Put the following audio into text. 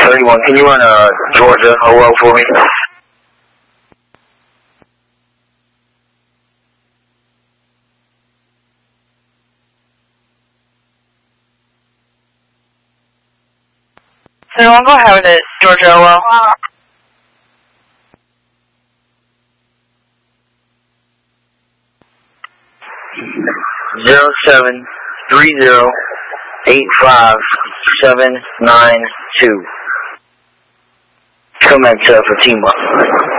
31, can you run Georgia OL for me? So go ahead with it, Georgia OL. 0730857792. Come back to Fatima.